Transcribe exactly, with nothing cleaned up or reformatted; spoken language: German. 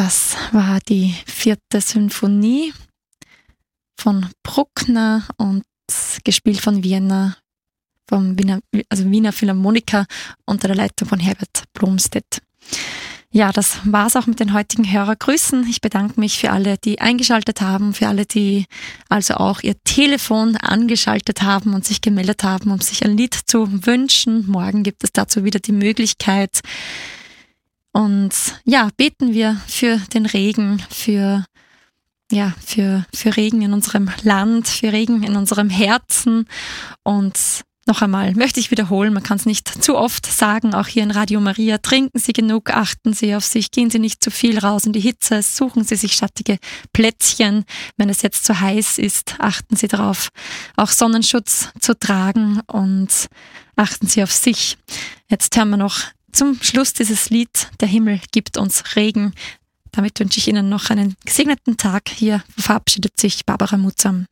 Das war die vierte Symphonie von Bruckner und gespielt von Vienna, vom Wiener, also Wiener Philharmoniker unter der Leitung von Herbert Blomstedt. Ja, das war's auch mit den heutigen Hörergrüßen. Ich bedanke mich für alle, die eingeschaltet haben, für alle, die also auch ihr Telefon angeschaltet haben und sich gemeldet haben, um sich ein Lied zu wünschen. Morgen gibt es dazu wieder die Möglichkeit. Und ja, beten wir für den Regen, für ja, für, für Regen in unserem Land, für Regen in unserem Herzen. Und noch einmal möchte ich wiederholen, man kann es nicht zu oft sagen, auch hier in Radio Maria, trinken Sie genug, achten Sie auf sich, gehen Sie nicht zu viel raus in die Hitze, suchen Sie sich schattige Plätzchen. Wenn es jetzt zu heiß ist, achten Sie darauf, auch Sonnenschutz zu tragen und achten Sie auf sich. Jetzt hören wir noch zum Schluss dieses Lied, Der Himmel gibt uns Regen. Damit wünsche ich Ihnen noch einen gesegneten Tag. Hier verabschiedet sich Barbara Mutzam.